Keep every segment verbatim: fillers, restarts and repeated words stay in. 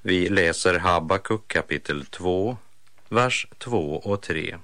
Vi läser Habakuk kapitel två, vers två och tre.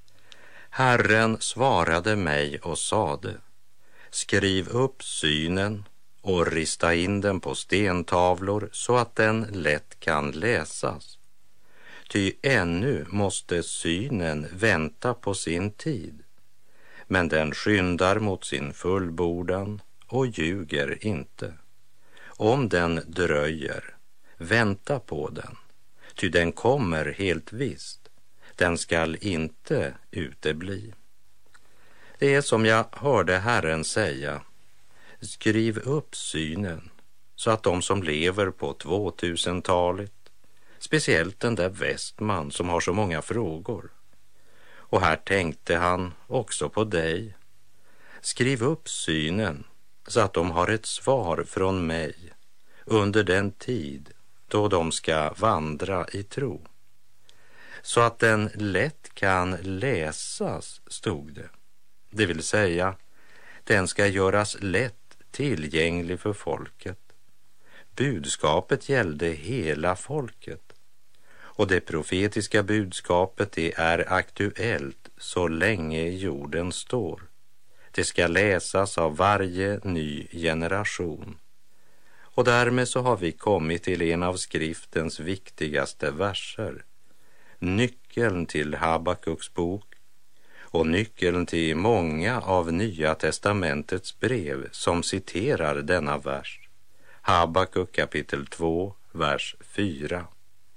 Herren svarade mig och sade: skriv upp synen och rista in den på stentavlor så att den lätt kan läsas. Ty ännu måste synen vänta på sin tid, men den skyndar mot sin fullbordan och ljuger inte. Om den dröjer, vänta på den, ty den kommer helt visst. Den skall inte utebli. Det är som jag hörde Herren säga: skriv upp synen så att de som lever på tvåtusentalet, speciellt den där Westman som har så många frågor. Och här tänkte han också på dig. Skriv upp synen så att de har ett svar från mig under den tid då de ska vandra i tro. Så att den lätt kan läsas, stod det. Det vill säga, den ska göras lätt tillgänglig för folket. Budskapet gällde hela folket. Och det profetiska budskapet, det är aktuellt så länge jorden står. Det ska läsas av varje ny generation. Och därmed så har vi kommit till en av skriftens viktigaste verser. Nyckeln till Habakuks bok och nyckeln till många av Nya testamentets brev som citerar denna vers. Habakuk kapitel två, vers fyra.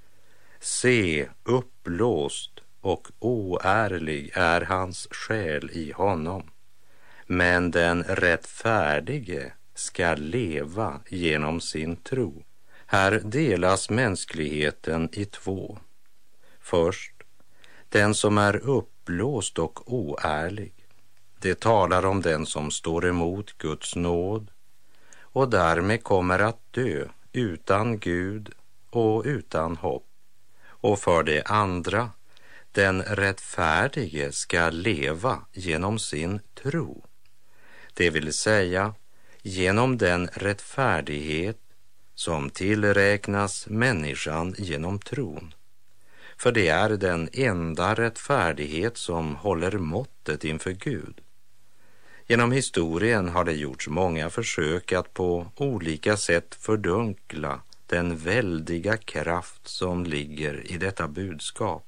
Se, uppblåst och oärlig är hans själ i honom, men den rättfärdige ska leva genom sin tro. Här delas mänskligheten i två. Först, den som är uppblåst och oärlig. Det talar om den som står emot Guds nåd och därmed kommer att dö utan Gud och utan hopp. Och för det andra, den rättfärdige ska leva genom sin tro. Det vill säga, genom den rättfärdighet som tillräknas människan genom tron. För det är den enda rättfärdighet som håller måttet inför Gud. Genom historien har det gjorts många försök att på olika sätt fördunkla den väldiga kraft som ligger i detta budskap.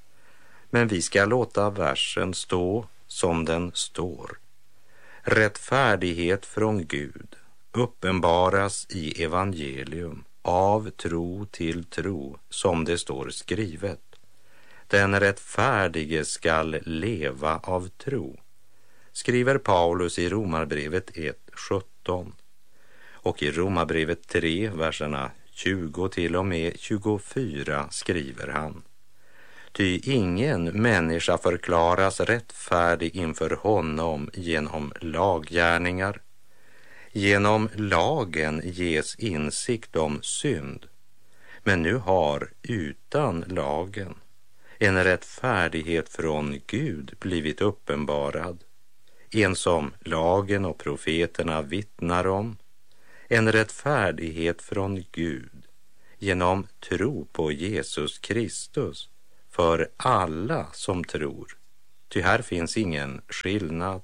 Men vi ska låta versen stå som den står. Rättfärdighet från Gud uppenbaras i evangelium av tro till tro, som det står skrivet. Den rättfärdige skall leva av tro, skriver Paulus i Romarbrevet ett sjutton. Och i Romarbrevet tre, verserna tjugo till och med tjugofyra skriver han: ty ingen människa förklaras rättfärdig inför honom genom laggärningar. Genom lagen ges insikt om synd, men nu har utan lagen en rättfärdighet från Gud blivit uppenbarad, en som lagen och profeterna vittnar om, en rättfärdighet från Gud genom tro på Jesus Kristus för alla som tror. Ty här finns ingen skillnad.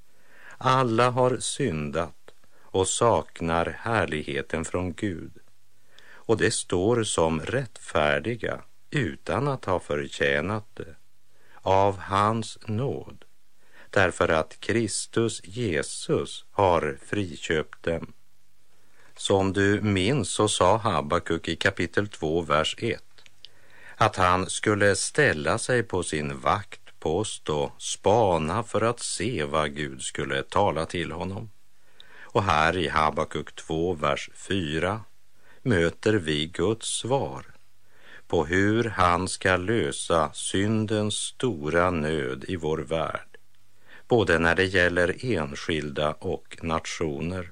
Alla har syndat och saknar härligheten från Gud. Och det står som rättfärdiga utan att ha förtjänat det, av hans nåd, därför att Kristus Jesus har friköpt dem. Som du minns så sa Habakuk i kapitel två, vers ett, att han skulle ställa sig på sin vaktpost och spana för att se vad Gud skulle tala till honom. Och här i Habakuk två, vers fyra möter vi Guds svar på hur han ska lösa syndens stora nöd i vår värld, både när det gäller enskilda och nationer.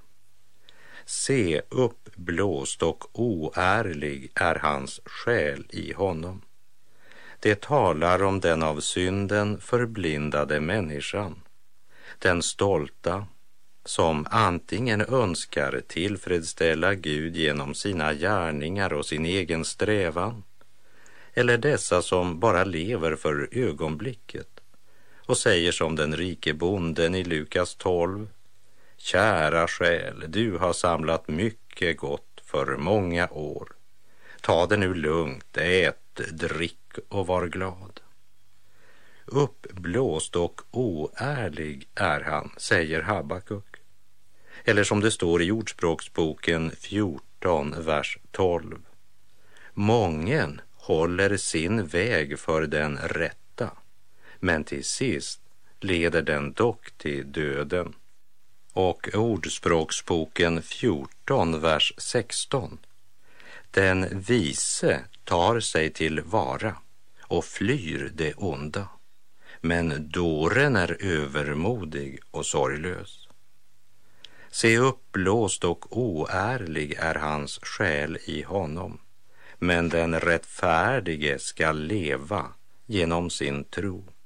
Se, uppblåst och oärlig är hans själ i honom. Det talar om den av synden förblindade människan, den stolta, som antingen önskar tillfredsställa Gud genom sina gärningar och sin egen strävan, eller dessa som bara lever för ögonblicket och säger som den rike bonden i Lukas tolv: kära själ, du har samlat mycket gott för många år. Ta det nu lugnt, ät, drick och var glad. Uppblåst och oärlig är han, säger Habakuk. Eller som det står i Ordspråksboken fjorton, vers tolv. Mången håller sin väg för den rätta, men till sist leder den dock till döden. Och Ordspråksboken fjorton, vers sexton. Den vise tar sig till vara och flyr det onda, men dåren är övermodig och sorglös. Se, uppblåst och oärlig är hans själ i honom, men den rättfärdige ska leva genom sin tro.